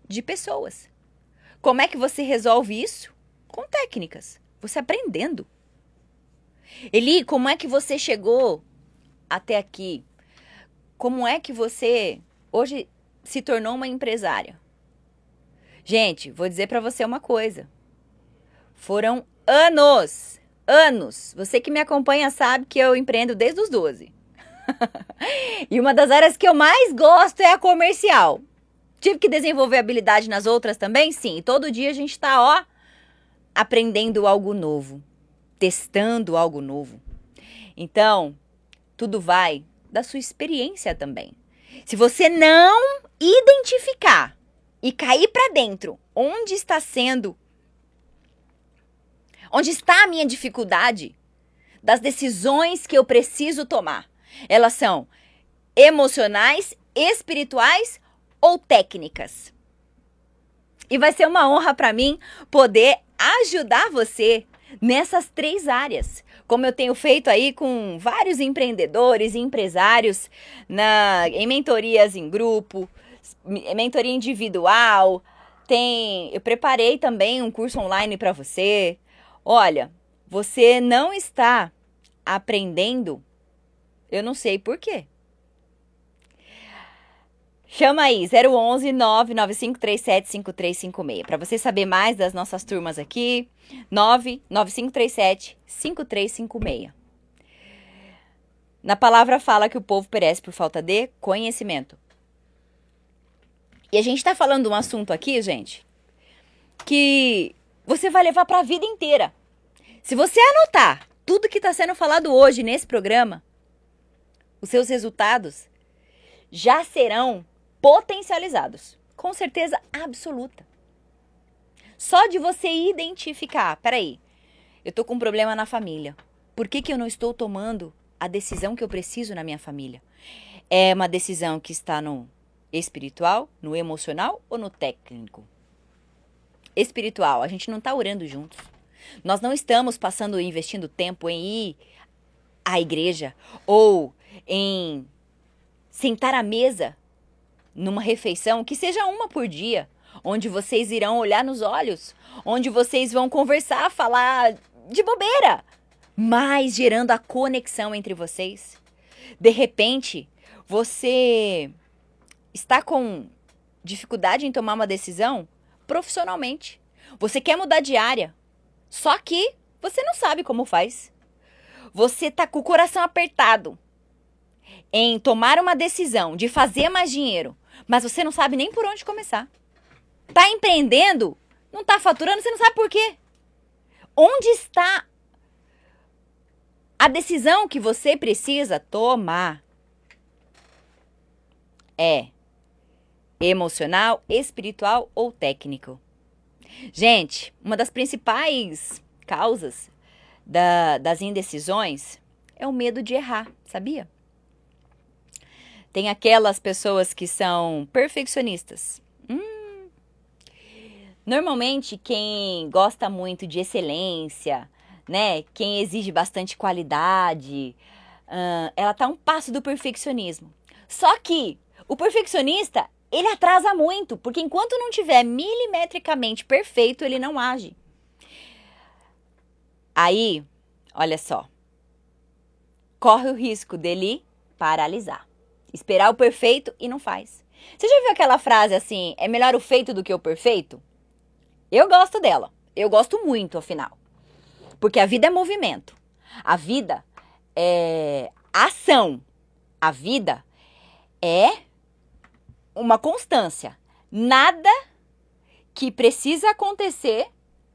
de pessoas. Como é que você resolve isso? Com técnicas. Você aprendendo. Eli, como é que você chegou até aqui? Como é que você hoje se tornou uma empresária? Gente, vou dizer para você uma coisa. Foram anos. Você que me acompanha sabe que eu empreendo desde os 12. E uma das áreas que eu mais gosto é a comercial. Tive que desenvolver habilidade nas outras também? Sim. E todo dia a gente tá, aprendendo algo novo. Testando algo novo. Então, tudo vai da sua experiência também. Se você não identificar e cair para dentro, onde está a minha dificuldade das decisões que eu preciso tomar? Elas são emocionais, espirituais ou técnicas? E vai ser uma honra para mim poder ajudar você nessas 3 áreas. Como eu tenho feito aí com vários empreendedores e empresários em mentorias em grupo, mentoria individual. Eu preparei também um curso online para você. Olha, você não está aprendendo, eu não sei por quê. Chama aí, 011 99537 5356. Para você saber mais das nossas turmas aqui, 99537 5356. Na palavra fala que o povo perece por falta de conhecimento. E a gente está falando de um assunto aqui, gente, que você vai levar para a vida inteira. Se você anotar tudo que está sendo falado hoje nesse programa, os seus resultados já serão potencializados, com certeza absoluta. Só de você identificar, peraí, eu tô com um problema na família. Por que eu não estou tomando a decisão que eu preciso na minha família? É uma decisão que está no espiritual, no emocional ou no técnico? Espiritual, a gente não está orando juntos. Nós não estamos investindo tempo em ir à igreja ou em sentar à mesa numa refeição, que seja uma por dia, onde vocês irão olhar nos olhos, onde vocês vão conversar, falar de bobeira, mas gerando a conexão entre vocês. De repente, você está com dificuldade em tomar uma decisão profissionalmente. Você quer mudar de área, só que você não sabe como faz. Você está com o coração apertado em tomar uma decisão de fazer mais dinheiro, mas você não sabe nem por onde começar. Tá empreendendo, não tá faturando, você não sabe por quê. Onde está a decisão que você precisa tomar? É emocional, espiritual ou técnico? Gente, uma das principais causas das indecisões é o medo de errar, sabia? Tem aquelas pessoas que são perfeccionistas. Normalmente, quem gosta muito de excelência, né? Quem exige bastante qualidade, ela tá um passo do perfeccionismo. Só que o perfeccionista, ele atrasa muito, porque enquanto não tiver milimetricamente perfeito, ele não age. Aí, olha só, corre o risco dele paralisar. Esperar o perfeito e não faz. Você já viu aquela frase assim, é melhor o feito do que o perfeito? Eu gosto dela. Eu gosto muito, afinal. Porque a vida é movimento. A vida é ação. A vida é uma constância. Nada que precisa acontecer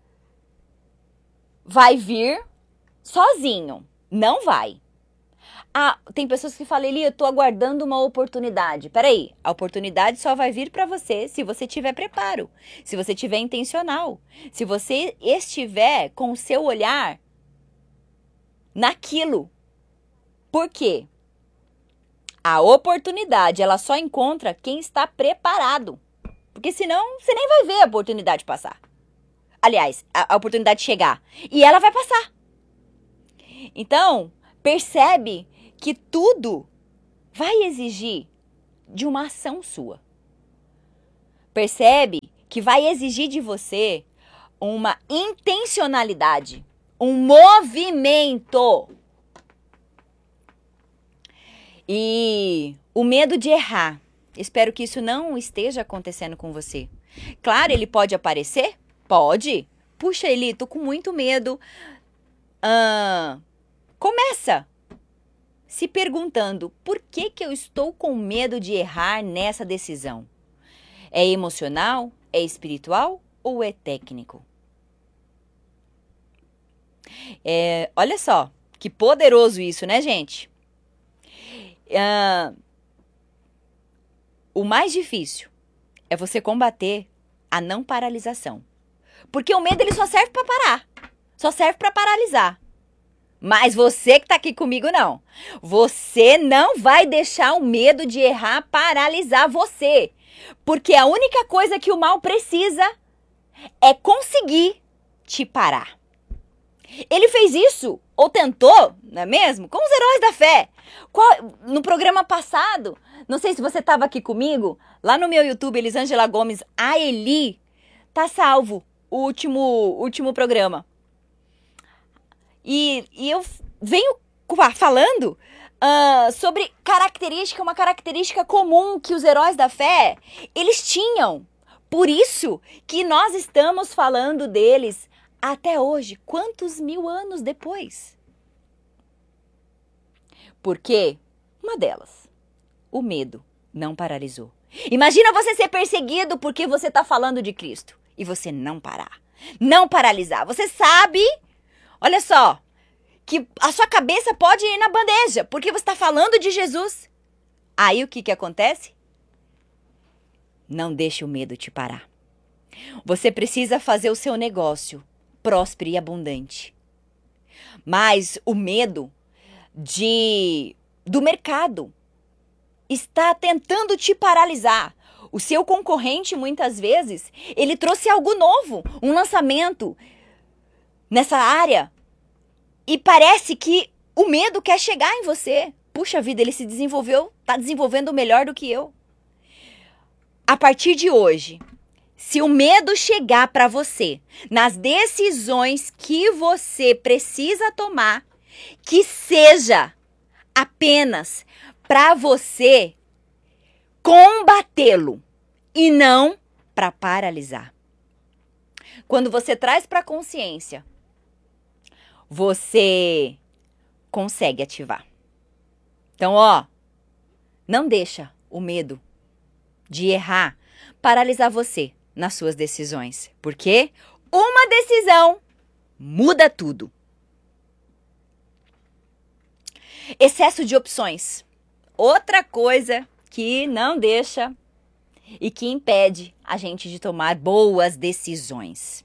vai vir sozinho. Não vai. Tem pessoas que falam, Eli, eu tô aguardando uma oportunidade. Peraí, a oportunidade só vai vir para você se você tiver preparo, se você tiver intencional, se você estiver com o seu olhar naquilo. Por quê? A oportunidade, ela só encontra quem está preparado. Porque senão, você nem vai ver a oportunidade passar. Aliás, a oportunidade chegar. E ela vai passar. Então, percebe que tudo vai exigir de uma ação sua. Percebe que vai exigir de você uma intencionalidade, um movimento. E o medo de errar. Espero que isso não esteja acontecendo com você. Claro, ele pode aparecer? Pode. Puxa, Eli, tô com muito medo. Começa se perguntando, por que eu estou com medo de errar nessa decisão? É emocional? É espiritual? Ou é técnico? Olha só, que poderoso isso, né, gente? O mais difícil é você combater a não paralisação. Porque o medo ele só serve para parar. Só serve para paralisar. Mas você que tá aqui comigo, não. Você não vai deixar o medo de errar paralisar você. Porque a única coisa que o mal precisa é conseguir te parar. Ele fez isso, ou tentou, não é mesmo? Com os heróis da fé. No programa passado, não sei se você estava aqui comigo, lá no meu YouTube, Elisângela Gomes, a Eli, tá salvo o último programa. E eu venho falando sobre uma característica comum que os heróis da fé, eles tinham. Por isso que nós estamos falando deles até hoje, quantos mil anos depois? Porque uma delas, o medo, não paralisou. Imagina você ser perseguido porque você está falando de Cristo e você não parar, não paralisar. Você sabe, olha só, que a sua cabeça pode ir na bandeja porque você está falando de Jesus. Aí o que acontece? Não deixe o medo te parar. Você precisa fazer o seu negócio próspero e abundante. Mas o medo do mercado está tentando te paralisar. O seu concorrente, muitas vezes, ele trouxe algo novo, um lançamento nessa área. E parece que o medo quer chegar em você. Puxa vida, ele se desenvolveu, está desenvolvendo melhor do que eu. A partir de hoje, se o medo chegar para você nas decisões que você precisa tomar, que seja apenas para você combatê-lo e não para paralisar. Quando você traz para a consciência, você consegue ativar. Então, não deixa o medo de errar paralisar você nas suas decisões, porque uma decisão muda tudo. Excesso de opções. Outra coisa que não deixa e que impede a gente de tomar boas decisões.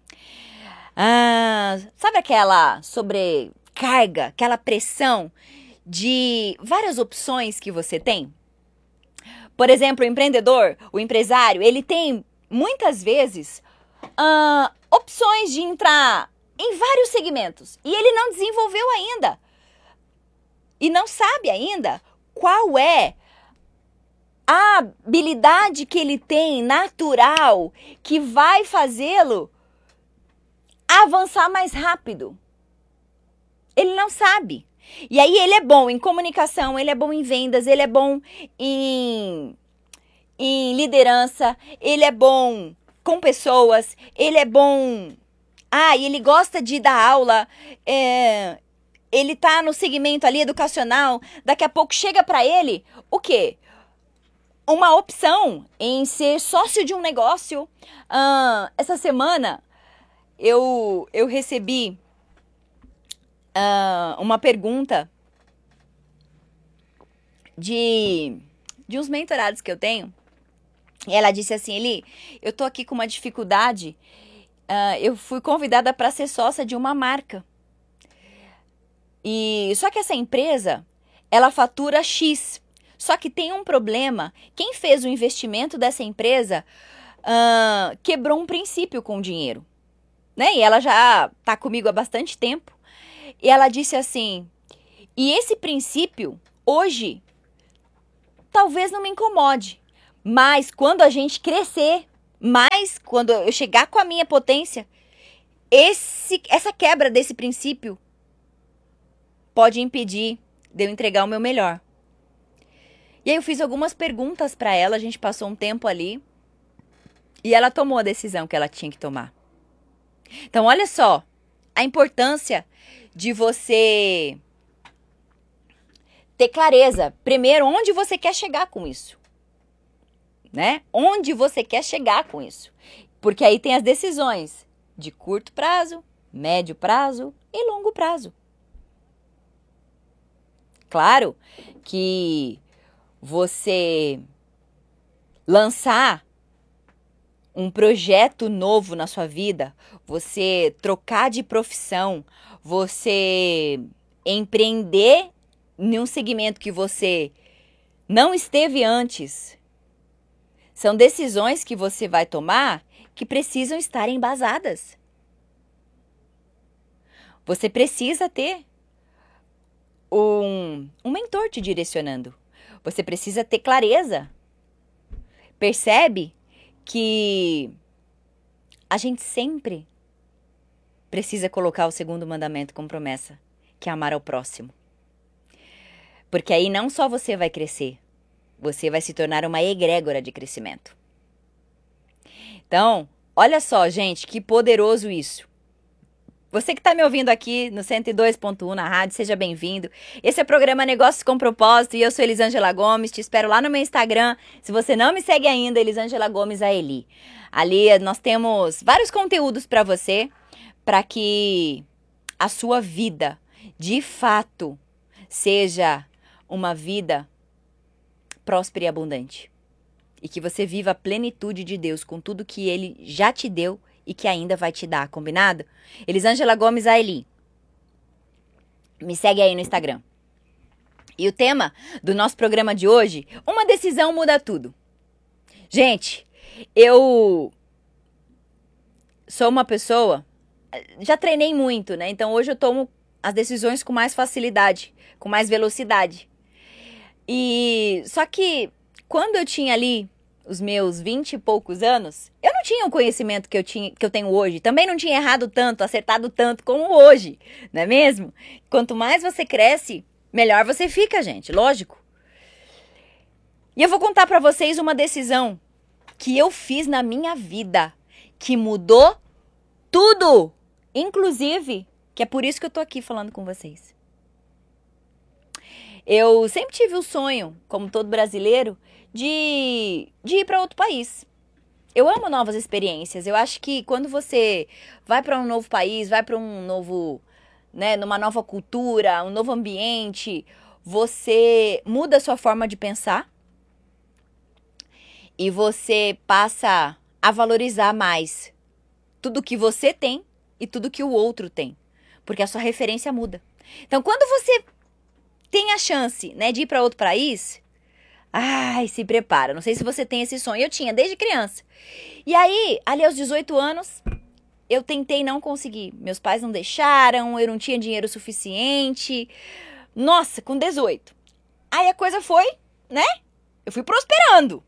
Sabe aquela sobrecarga, aquela pressão de várias opções que você tem? Por exemplo, o empreendedor, o empresário, ele tem muitas vezes opções de entrar em vários segmentos e ele não desenvolveu ainda. E não sabe ainda qual é a habilidade que ele tem natural que vai fazê-lo avançar mais rápido. Ele não sabe. E aí ele é bom em comunicação, ele é bom em vendas, ele é bom em liderança, ele é bom com pessoas, ele é bom... e ele gosta de dar aula, ele tá no segmento ali educacional, daqui a pouco chega para ele, o quê? Uma opção em ser sócio de um negócio. Essa semana eu recebi uma pergunta de uns mentorados que eu tenho. E ela disse assim, Eli, eu tô aqui com uma dificuldade, eu fui convidada para ser sócia de uma marca. Só que essa empresa, ela fatura X. Só que tem um problema. Quem fez o investimento dessa empresa quebrou um princípio com o dinheiro. Né? E ela já está comigo há bastante tempo. E ela disse assim, e esse princípio, hoje, talvez não me incomode. Mas quando a gente crescer, Mas quando eu chegar com a minha potência, essa quebra desse princípio pode impedir de eu entregar o meu melhor. E aí eu fiz algumas perguntas para ela, a gente passou um tempo ali e ela tomou a decisão que ela tinha que tomar. Então, olha só a importância de você ter clareza, primeiro, onde você quer chegar com isso, né? Onde você quer chegar com isso. Porque aí tem as decisões de curto prazo, médio prazo e longo prazo. Claro que você lançar um projeto novo na sua vida, você trocar de profissão, você empreender em um segmento que você não esteve antes, são decisões que você vai tomar que precisam estar embasadas. Você precisa ter um mentor te direcionando. Você precisa ter clareza. Percebe que a gente sempre precisa colocar o segundo mandamento como promessa, que é amar ao próximo. Porque aí não só você vai crescer, você vai se tornar uma egrégora de crescimento. Então, olha só, gente, que poderoso isso. Você que está me ouvindo aqui no 102.1 na rádio, seja bem-vindo. Esse é o programa Negócios com Propósito e eu sou Elisângela Gomes. Te espero lá no meu Instagram. Se você não me segue ainda, Elisângela Gomes a Eli. Ali nós temos vários conteúdos para você, para que a sua vida, de fato, seja uma vida próspera e abundante. E que você viva a plenitude de Deus com tudo que Ele já te deu e que ainda vai te dar, combinado? Elisângela Gomes a Eli. Me segue aí no Instagram. E o tema do nosso programa de hoje, uma decisão muda tudo. Gente, eu sou uma pessoa, já treinei muito, né? Então hoje eu tomo as decisões com mais facilidade, com mais velocidade. E só que quando eu tinha ali os meus 20 e poucos anos, eu não tinha o conhecimento que eu tenho hoje. Também não tinha errado tanto, acertado tanto como hoje, não é mesmo? Quanto mais você cresce, melhor você fica, gente, lógico. E eu vou contar pra vocês uma decisão que eu fiz na minha vida, que mudou tudo, inclusive, que é por isso que eu tô aqui falando com vocês. Eu sempre tive o sonho, como todo brasileiro, de ir para outro país. Eu amo novas experiências. Eu acho que quando você vai para um novo país, vai para um novo, né, numa nova cultura, um novo ambiente, você muda a sua forma de pensar e você passa a valorizar mais tudo que você tem e tudo que o outro tem, porque a sua referência muda. Então, quando você tem a chance, né, de ir para outro país, ai, se prepara. Não sei se você tem esse sonho. Eu tinha desde criança. E aí, ali aos 18 anos, eu tentei não conseguir. Meus pais não deixaram, eu não tinha dinheiro suficiente. Nossa, com 18. Aí a coisa foi, né? Eu fui prosperando.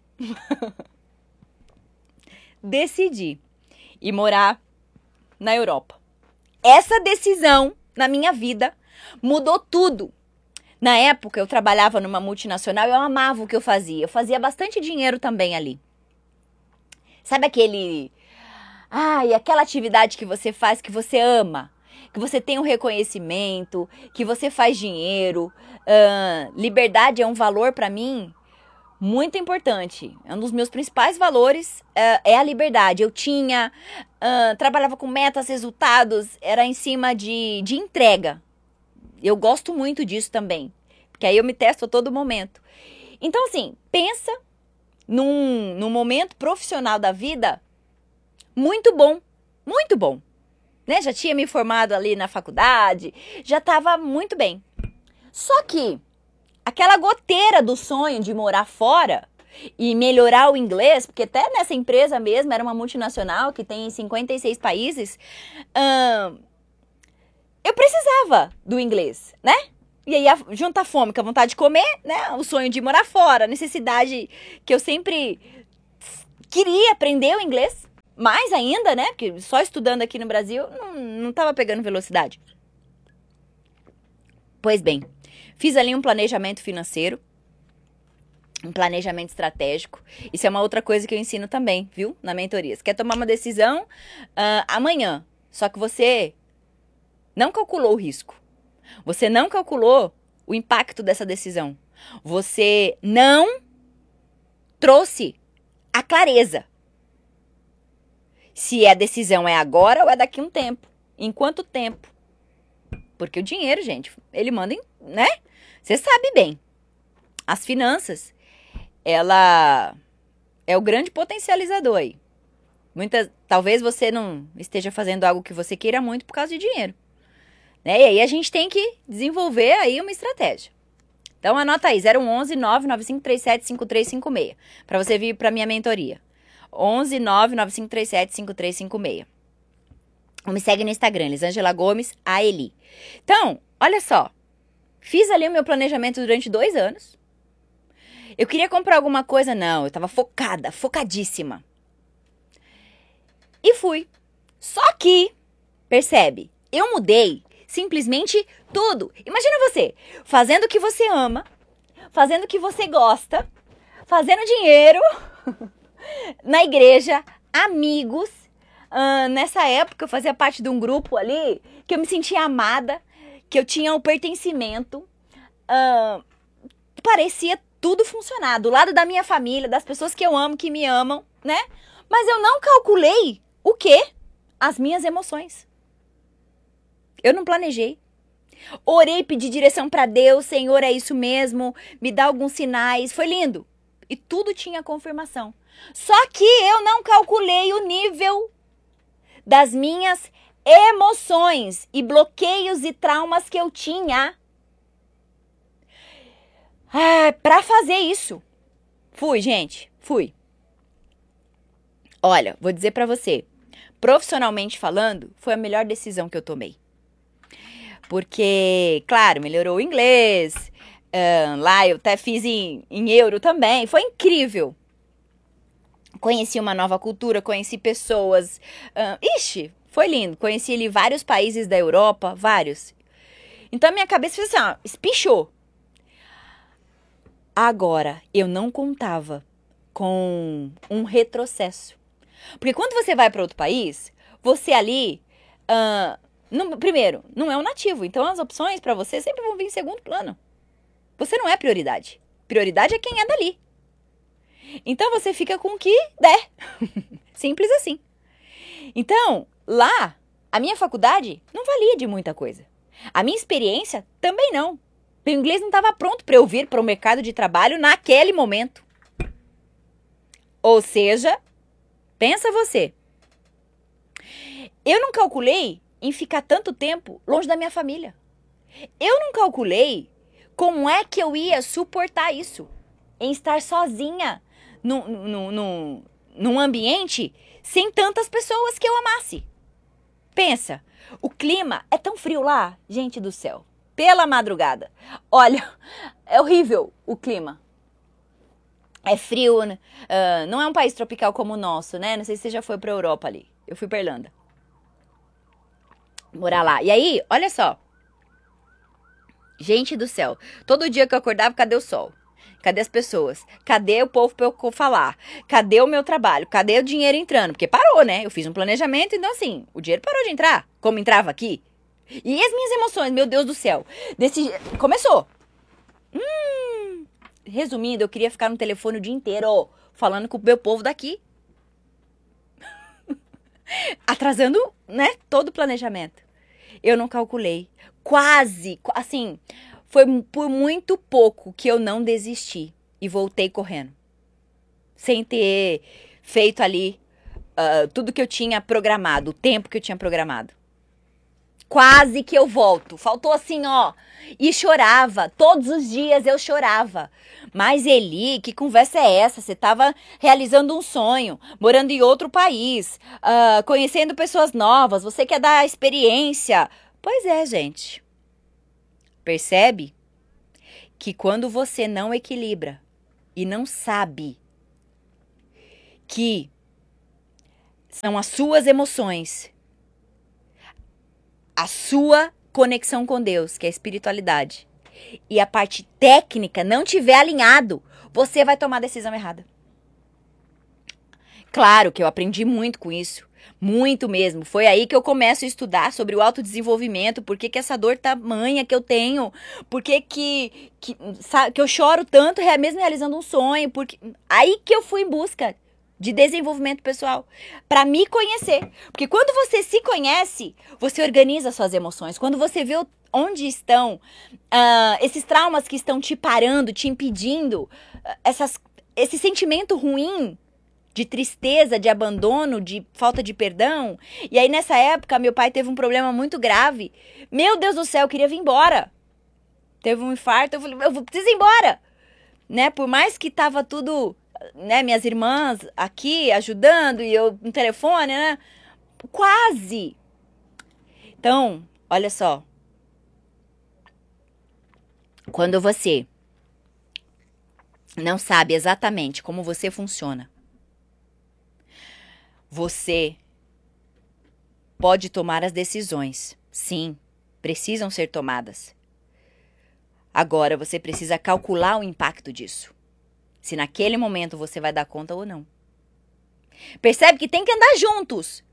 Decidi ir morar na Europa. Essa decisão na minha vida mudou tudo. Na época, eu trabalhava numa multinacional e eu amava o que eu fazia. Eu fazia bastante dinheiro também ali. Sabe aquela atividade que você faz, que você ama, que você tem um reconhecimento, que você faz dinheiro. Liberdade é um valor para mim muito importante. Um dos meus principais valores é a liberdade. Eu trabalhava com metas, resultados, era em cima de entrega. Eu gosto muito disso também, porque aí eu me testo a todo momento. Então, assim, pensa num momento profissional da vida muito bom, né? Já tinha me formado ali na faculdade, já estava muito bem. Só que aquela goteira do sonho de morar fora e melhorar o inglês, porque até nessa empresa mesmo, era uma multinacional que tem em 56 países, eu precisava do inglês, né? E aí, junta a fome com a vontade de comer, né? O sonho de morar fora, a necessidade que eu sempre queria aprender o inglês, mais ainda, né? Porque só estudando aqui no Brasil não tava pegando velocidade. Pois bem, fiz ali um planejamento financeiro, um planejamento estratégico. Isso é uma outra coisa que eu ensino também, viu? Na mentoria. Você quer tomar uma decisão amanhã, só que você não calculou o risco. Você não calculou o impacto dessa decisão. Você não trouxe a clareza. Se a decisão é agora ou é daqui a um tempo. Em quanto tempo? Porque o dinheiro, gente, ele manda, né? Você sabe bem. As finanças, ela é o grande potencializador aí. Talvez você não esteja fazendo algo que você queira muito por causa de dinheiro. Né? E aí a gente tem que desenvolver aí uma estratégia. Então anota aí, 011 99537 5356, para você vir para minha mentoria. 11 99537 5356. Ou me segue no Instagram, Elisângela Gomes, AELI. Então, olha só. Fiz ali o meu planejamento durante 2 anos. Eu queria comprar alguma coisa, não. Eu estava focadíssima. E fui. Só que, percebe, eu mudei simplesmente tudo. Imagina você, fazendo o que você ama, fazendo o que você gosta, fazendo dinheiro na igreja, amigos. Nessa época eu fazia parte de um grupo ali que eu me sentia amada, que eu tinha um pertencimento. Parecia tudo funcionar, do lado da minha família, das pessoas que eu amo, que me amam, né? Mas eu não calculei o quê? As minhas emoções. Eu não planejei. Orei, pedi direção para Deus, Senhor, é isso mesmo, me dá alguns sinais. Foi lindo. E tudo tinha confirmação. Só que eu não calculei o nível das minhas emoções e bloqueios e traumas que eu tinha. Para fazer isso. Fui, gente, fui. Olha, vou dizer para você, profissionalmente falando, foi a melhor decisão que eu tomei. Porque, claro, melhorou o inglês, lá eu até fiz em euro também, foi incrível. Conheci uma nova cultura, conheci pessoas, foi lindo, conheci ali vários países da Europa, vários. Então a minha cabeça fez assim, espichou. Agora, eu não contava com um retrocesso. Porque quando você vai para outro país, você ali, primeiro, não é um nativo. Então as opções para você sempre vão vir em segundo plano. Você não é prioridade. Prioridade é quem é dali. Então você fica com o que der. Simples assim. Então, lá, a minha faculdade não valia de muita coisa. A minha experiência também não. O inglês não estava pronto para eu vir para o mercado de trabalho naquele momento. Ou seja, pensa você. Eu não calculei em ficar tanto tempo longe da minha família. Eu não calculei como é que eu ia suportar isso. Em estar sozinha num ambiente sem tantas pessoas que eu amasse. Pensa, o clima é tão frio lá, gente do céu. Pela madrugada. Olha, é horrível o clima. É frio, não é um país tropical como o nosso, né? Não sei se você já foi pra Europa ali. Eu fui pra Irlanda. Morar lá. E aí, olha só. Gente do céu. Todo dia que eu acordava, cadê o sol? Cadê as pessoas? Cadê o povo pra eu falar? Cadê o meu trabalho? Cadê o dinheiro entrando? Porque parou, né? Eu fiz um planejamento, então assim, o dinheiro parou de entrar. Como entrava aqui. E as minhas emoções, meu Deus do céu. Começou. Resumindo, eu queria ficar no telefone o dia inteiro, falando com o meu povo daqui. Atrasando, né, todo o planejamento. Eu não calculei. Quase, assim, foi por muito pouco que eu não desisti. E voltei correndo. Sem ter feito ali tudo que eu tinha programado, o tempo que eu tinha programado. Quase que eu volto. Faltou assim, ó. E chorava. Todos os dias eu chorava. Mas Eli, que conversa é essa? Você estava realizando um sonho, morando em outro país, conhecendo pessoas novas. Você quer dar experiência. Pois é, gente. Percebe que quando você não equilibra e não sabe que são as suas emoções, a sua conexão com Deus, que é a espiritualidade, e a parte técnica não tiver alinhado, você vai tomar a decisão errada. Claro que eu aprendi muito com isso. Muito mesmo. Foi aí que eu começo a estudar sobre o autodesenvolvimento, por que essa dor tamanha que eu tenho, por que eu choro tanto mesmo realizando um sonho, porque aí que eu fui em busca de desenvolvimento pessoal, para me conhecer. Porque quando você se conhece, você organiza suas emoções. Quando você vê onde estão esses traumas que estão te parando, te impedindo, esse sentimento ruim, de tristeza, de abandono, de falta de perdão. E aí, nessa época, meu pai teve um problema muito grave. Meu Deus do céu, eu queria vir embora. Teve um infarto, eu falei, eu preciso ir embora. Né? Por mais que tava tudo, né, minhas irmãs aqui ajudando e eu no telefone, né? Quase. Então, olha só. Quando você não sabe exatamente como você funciona, você pode tomar as decisões. Sim, precisam ser tomadas. Agora você precisa calcular o impacto disso. Se naquele momento você vai dar conta ou não. Percebe que tem que andar juntos.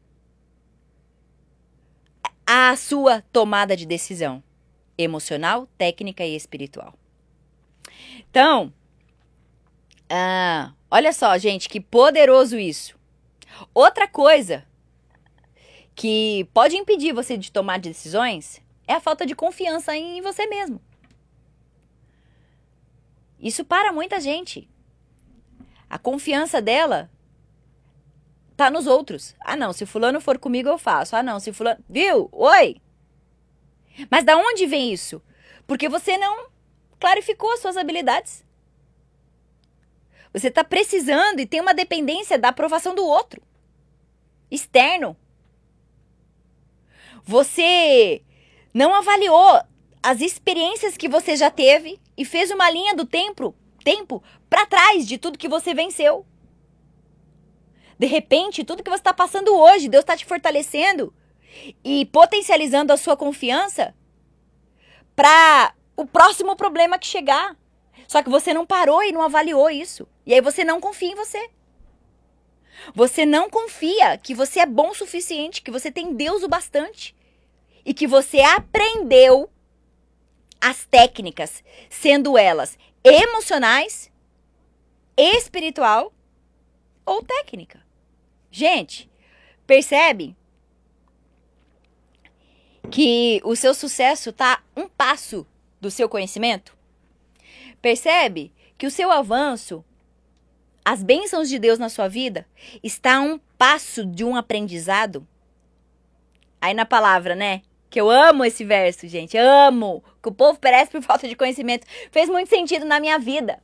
A sua tomada de decisão emocional, técnica e espiritual. Então, olha só, gente, que poderoso isso. Outra coisa que pode impedir você de tomar decisões é a falta de confiança em você mesmo. Isso para muita gente. A confiança dela tá nos outros. Ah, não, se fulano for comigo eu faço. Ah, não, se fulano... Viu? Oi! Mas da onde vem isso? Porque você não clarificou as suas habilidades. Você tá precisando e tem uma dependência da aprovação do outro. Externo. Você não avaliou as experiências que você já teve e fez uma linha do tempo para trás de tudo que você venceu. De repente, tudo que você está passando hoje, Deus está te fortalecendo e potencializando a sua confiança para o próximo problema que chegar. Só que você não parou e não avaliou isso. E aí você não confia em você. Você não confia que você é bom o suficiente, que você tem Deus o bastante. E que você aprendeu as técnicas, sendo elas emocionais, espiritual ou técnica. Gente, percebe que o seu sucesso está um passo do seu conhecimento? Percebe que o seu avanço, as bênçãos de Deus na sua vida, está a um passo de um aprendizado? Aí na palavra, né? Que eu amo esse verso, gente. Eu amo. Que o povo perece por falta de conhecimento. Fez muito sentido na minha vida.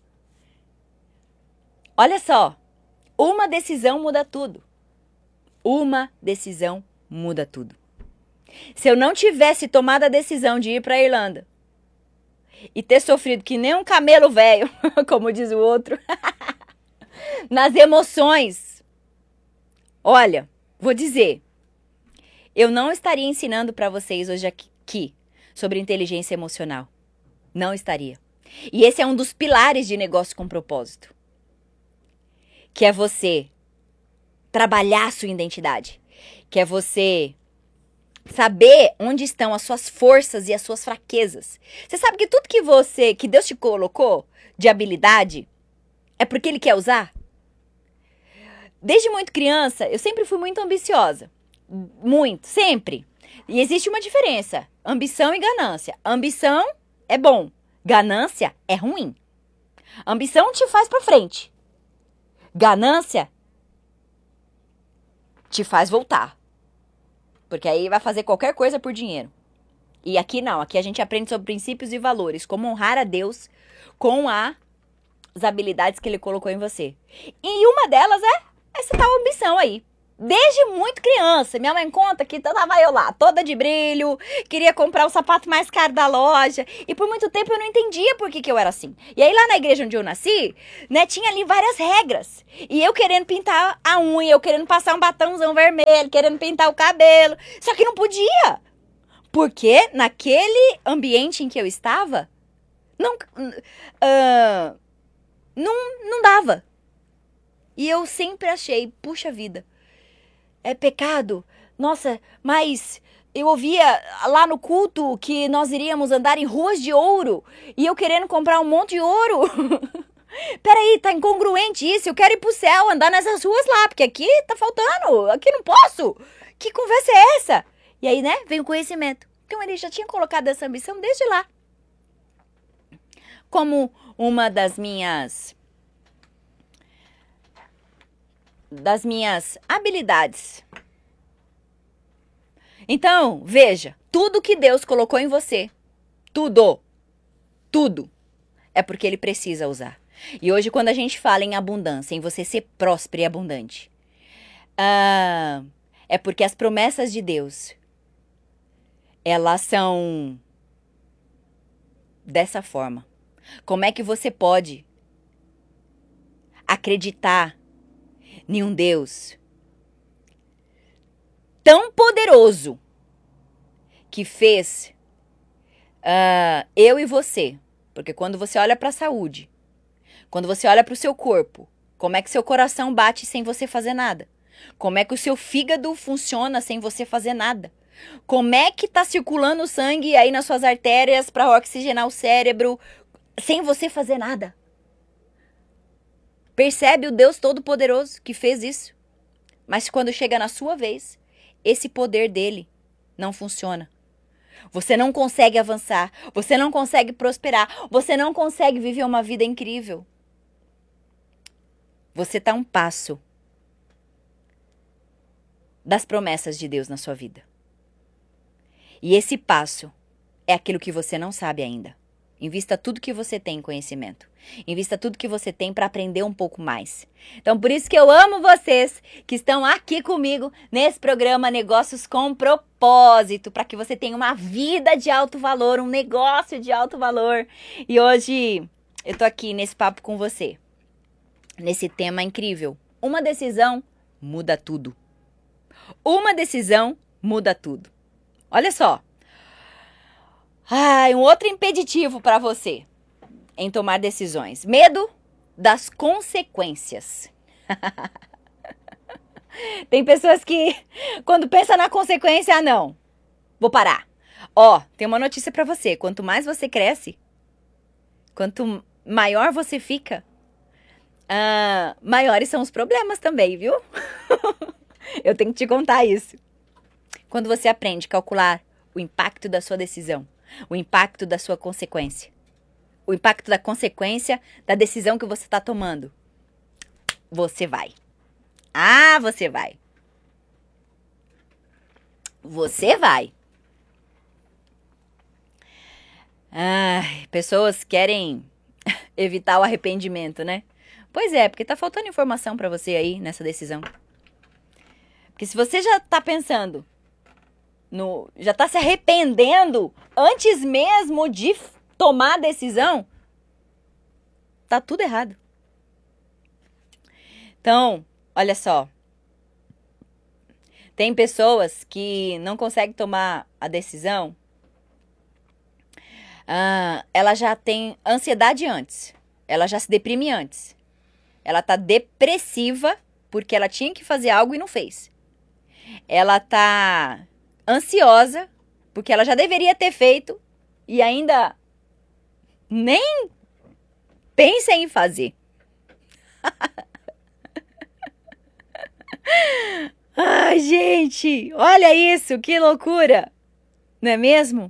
Olha só. Uma decisão muda tudo. Uma decisão muda tudo. Se eu não tivesse tomado a decisão de ir para a Irlanda e ter sofrido que nem um camelo velho, como diz o outro, nas emoções, olha, vou dizer, eu não estaria ensinando para vocês hoje aqui sobre inteligência emocional. Não estaria. E esse é um dos pilares de negócio com propósito. Que é você trabalhar a sua identidade. Que é você saber onde estão as suas forças e as suas fraquezas. Você sabe que tudo que Deus te colocou de habilidade é porque Ele quer usar? Desde muito criança, eu sempre fui muito ambiciosa. Muito, sempre. E existe uma diferença. Ambição e ganância. Ambição é bom. Ganância é ruim. Ambição te faz pra frente. Ganância te faz voltar. Porque aí vai fazer qualquer coisa por dinheiro. E aqui não. Aqui a gente aprende sobre princípios e valores. Como honrar a Deus com as habilidades que Ele colocou em você. E uma delas é essa tal ambição aí. Desde muito criança. Minha mãe conta que tava eu lá, toda de brilho, queria comprar o sapato mais caro da loja. E por muito tempo eu não entendia por que eu era assim. E aí lá na igreja onde eu nasci, né, tinha ali várias regras. E eu querendo pintar a unha, eu querendo passar um batomzão vermelho, querendo pintar o cabelo. Só que não podia. Porque naquele ambiente em que eu estava, não dava. E eu sempre achei, puxa vida, é pecado? Nossa, mas eu ouvia lá no culto que nós iríamos andar em ruas de ouro. E eu querendo comprar um monte de ouro. Peraí, tá incongruente isso. Eu quero ir pro céu, andar nessas ruas lá, porque aqui tá faltando. Aqui não posso. Que conversa é essa? E aí, né, vem o conhecimento. Então ele já tinha colocado essa ambição desde lá. Como uma das minhas habilidades. Então, veja, tudo que Deus colocou em você, tudo, é porque Ele precisa usar. E hoje, quando a gente fala em abundância, em você ser próspero e abundante, é porque as promessas de Deus, elas são dessa forma. Como é que você pode acreditar em um Deus tão poderoso que fez eu e você? Porque quando você olha para a saúde, quando você olha para o seu corpo, como é que seu coração bate sem você fazer nada? Como é que o seu fígado funciona sem você fazer nada? Como é que tá circulando o sangue aí nas suas artérias para oxigenar o cérebro sem você fazer nada? Percebe o Deus Todo-Poderoso que fez isso? Mas quando chega na sua vez, esse poder dele não funciona. Você não consegue avançar, você não consegue prosperar, você não consegue viver uma vida incrível. Você está um passo das promessas de Deus na sua vida. E esse passo é aquilo que você não sabe ainda. Invista tudo que você tem em conhecimento. Invista tudo que você tem para aprender um pouco mais. Então, por isso que eu amo vocês que estão aqui comigo nesse programa Negócios com Propósito, para que você tenha uma vida de alto valor, um negócio de alto valor. E hoje eu tô aqui nesse papo com você, nesse tema incrível. Uma decisão muda tudo. Uma decisão muda tudo. Olha só. Um outro impeditivo para você em tomar decisões. Medo das consequências. Tem pessoas que, quando pensa na consequência, não, vou parar. Tem uma notícia para você. Quanto mais você cresce, quanto maior você fica, maiores são os problemas também, viu? Eu tenho que te contar isso. Quando você aprende a calcular o impacto da sua decisão, o impacto da sua consequência, o impacto da consequência da decisão que você está tomando, você vai. Você vai. Você vai. Pessoas querem evitar o arrependimento, né? Pois é, porque tá faltando informação para você aí nessa decisão. Porque se você já tá pensando, já tá se arrependendo antes mesmo de tomar a decisão, tá tudo errado. Então, olha só. Tem pessoas que não conseguem tomar a decisão. Ela já tem ansiedade antes. Ela já se deprime antes. Ela tá depressiva porque ela tinha que fazer algo e não fez. Ela tá ansiosa porque ela já deveria ter feito e ainda nem pensa em fazer. Gente, olha isso, que loucura, não é mesmo?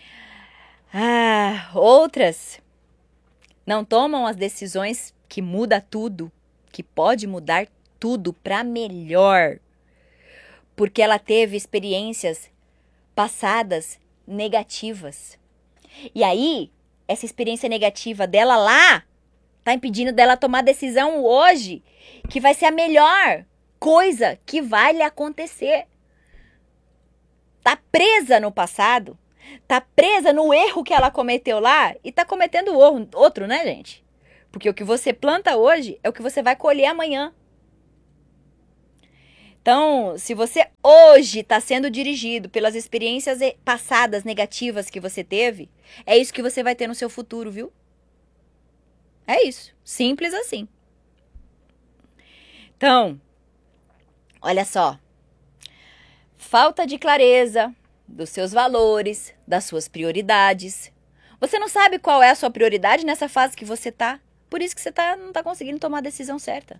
Outras não tomam as decisões que muda tudo, que pode mudar tudo para melhor, porque ela teve experiências passadas negativas. E aí, essa experiência negativa dela lá tá impedindo dela tomar decisão hoje, que vai ser a melhor coisa que vai lhe acontecer. Tá presa no passado, tá presa no erro que ela cometeu lá e tá cometendo outro, né, gente? Porque o que você planta hoje é o que você vai colher amanhã. Então, se você hoje está sendo dirigido pelas experiências passadas negativas que você teve, é isso que você vai ter no seu futuro, viu? É isso. Simples assim. Então, olha só. Falta de clareza dos seus valores, das suas prioridades. Você não sabe qual é a sua prioridade nessa fase que você tá. Por isso que você não tá conseguindo tomar a decisão certa.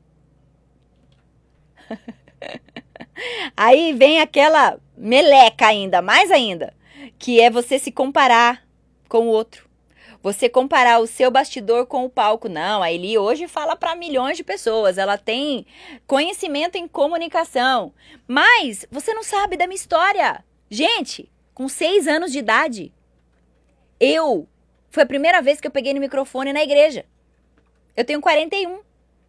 Aí vem aquela meleca ainda, mais ainda, que é você se comparar com o outro. Você comparar o seu bastidor com o palco. Não, a Eli hoje fala para milhões de pessoas. Ela tem conhecimento em comunicação. Mas você não sabe da minha história. Gente, com 6 anos de idade, foi a primeira vez que eu peguei no microfone na igreja. Eu tenho 41.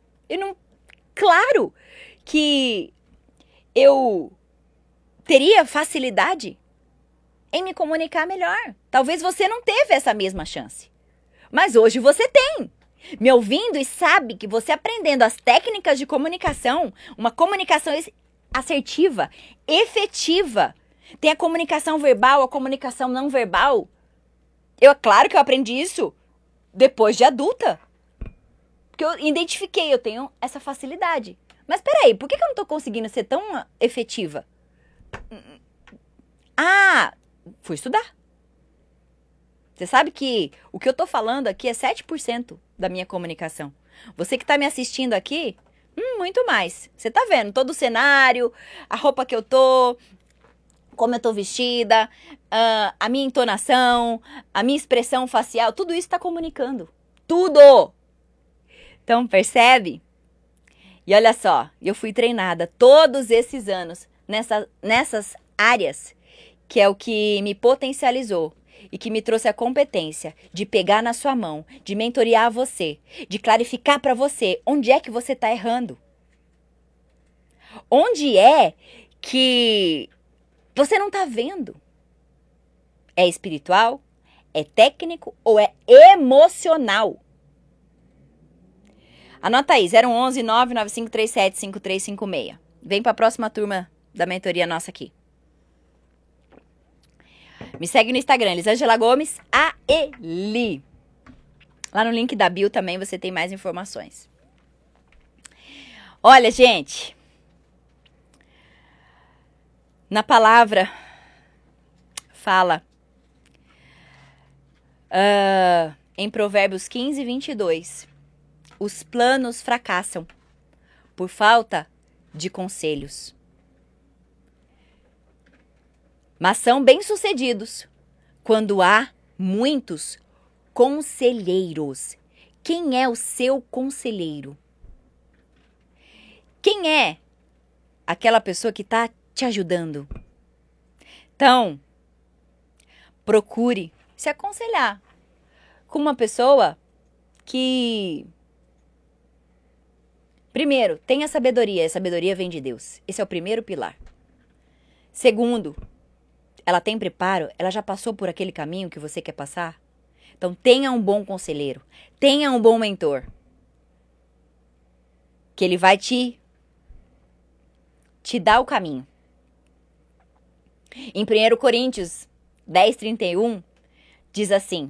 Claro que eu teria facilidade em me comunicar melhor. Talvez você não teve essa mesma chance. Mas hoje você tem. Me ouvindo e sabe que você aprendendo as técnicas de comunicação, uma comunicação assertiva, efetiva, tem a comunicação verbal, a comunicação não verbal. Claro que eu aprendi isso depois de adulta. Porque eu identifiquei, eu tenho essa facilidade. Mas peraí, por que eu não tô conseguindo ser tão efetiva? Fui estudar. Você sabe que o que eu tô falando aqui é 7% da minha comunicação. Você que tá me assistindo aqui, muito mais. Você tá vendo todo o cenário, a roupa que eu tô, como eu tô vestida, a minha entonação, a minha expressão facial, tudo isso tá comunicando. Tudo! Então, percebe? E olha só, eu fui treinada todos esses anos nessas áreas, que é o que me potencializou e que me trouxe a competência de pegar na sua mão, de mentorear você, de clarificar para você onde é que você está errando. Onde é que você não está vendo? É espiritual? É técnico ou é emocional? Anota aí, 011 99537 5356. Vem para a próxima turma da mentoria nossa aqui. Me segue no Instagram, Elisângela Gomes, a Eli. Lá no link da bio também você tem mais informações. Olha, gente. Na palavra, fala em Provérbios 15, 22. Os planos fracassam por falta de conselhos. Mas são bem-sucedidos quando há muitos conselheiros. Quem é o seu conselheiro? Quem é aquela pessoa que está te ajudando? Então, procure se aconselhar com uma pessoa que, primeiro, tenha sabedoria. A sabedoria vem de Deus. Esse é o primeiro pilar. Segundo, ela tem preparo, ela já passou por aquele caminho que você quer passar? Então tenha um bom conselheiro, tenha um bom mentor. Que ele vai te dar o caminho. Em 1 Coríntios 10, 31, diz assim: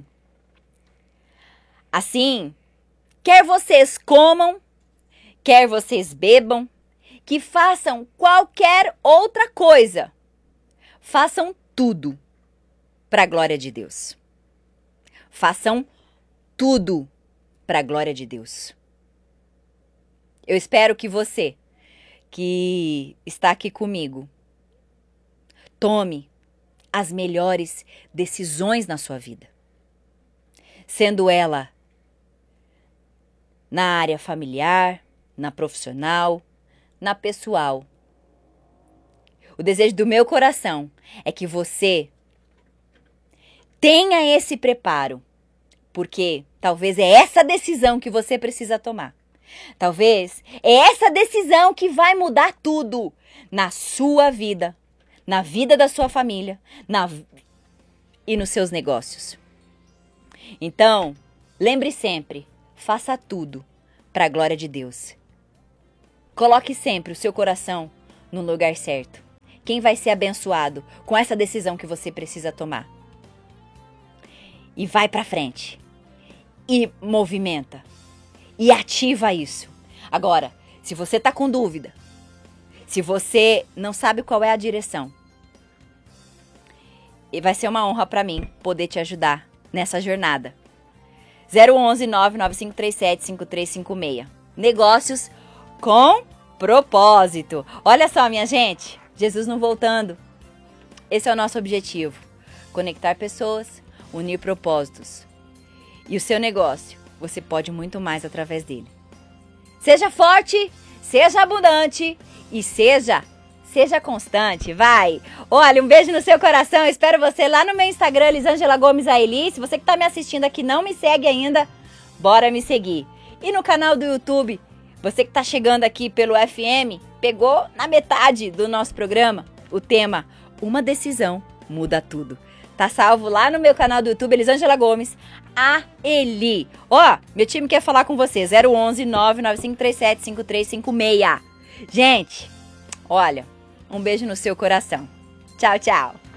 assim, quer vocês comam, quer vocês bebam, que façam qualquer outra coisa, façam tudo para a glória de Deus. Façam tudo para a glória de Deus. Eu espero que você, que está aqui comigo, tome as melhores decisões na sua vida. Sendo ela na área familiar, na profissional, na pessoal. O desejo do meu coração é que você tenha esse preparo, porque talvez é essa decisão que você precisa tomar. Talvez é essa decisão que vai mudar tudo na sua vida, na vida da sua família, e nos seus negócios. Então, lembre sempre, faça tudo para a glória de Deus. Coloque sempre o seu coração no lugar certo. Quem vai ser abençoado com essa decisão que você precisa tomar? E vai para frente. E movimenta. E ativa isso. Agora, se você está com dúvida, se você não sabe qual é a direção, e vai ser uma honra para mim poder te ajudar nessa jornada. 011 99537 5356. Negócios com propósito. Olha só, minha gente. Jesus não voltando. Esse é o nosso objetivo. Conectar pessoas, unir propósitos. E o seu negócio, você pode muito mais através dele. Seja forte, seja abundante e seja constante, vai! Olha, um beijo no seu coração, eu espero você lá no meu Instagram, Elisângela Gomes Aeli. Se você que tá me assistindo aqui não me segue ainda, bora me seguir. E no canal do YouTube, você que tá chegando aqui pelo FM, pegou na metade do nosso programa o tema Uma Decisão Muda Tudo. Tá salvo lá no meu canal do YouTube, Elisângela Gomes Aeli. Ó, meu time quer falar com você, 011 99537 5356. Gente, olha, um beijo no seu coração. Tchau, tchau.